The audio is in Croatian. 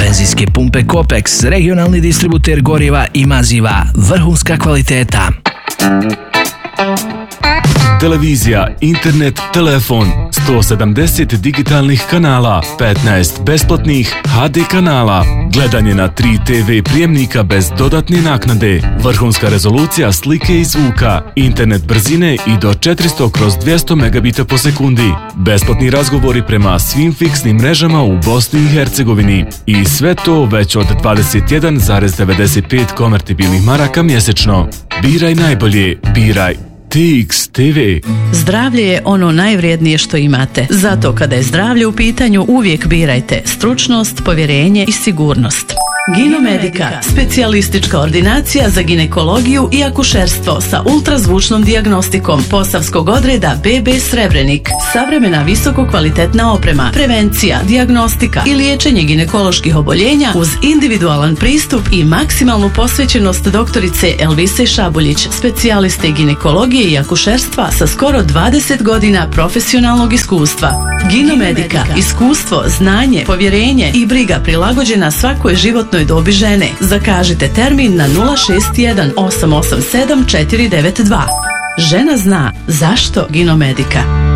Benzinske pumpe Kopex, regionalni distributer goriva i maziva, vrhunska kvaliteta. Televizija, internet, telefon, 170 digitalnih kanala, 15 besplatnih HD kanala, gledanje na 3 TV prijemnika bez dodatne naknade, vrhunska rezolucija slike i zvuka, internet brzine i do 400/200 megabita po sekundi, besplatni razgovori prema svim fiksnim mrežama u Bosni i Hercegovini i sve to već od 21,95 konvertibilnih maraka mjesečno. Biraj najbolje, biraj TX TV. Zdravlje je ono najvrijednije što imate. Zato kada je zdravlje u pitanju uvijek birajte stručnost, povjerenje i sigurnost. Ginomedika, specijalistička ordinacija za ginekologiju i akušerstvo sa ultrazvučnom dijagnostikom Posavskog odreda BB Srebrenik. Savremena visokokvalitetna oprema, prevencija, dijagnostika i liječenje ginekoloških oboljenja uz individualan pristup i maksimalnu posvećenost doktorice Elvise Šabuljić, specijaliste ginekologije i akušerstva sa skoro 20 godina profesionalnog iskustva. Ginomedika, iskustvo, znanje, povjerenje i briga prilagođena svakoj životnoj dobi žene. Zakažite termin na 061 887 492. Žena zna zašto Ginomedika.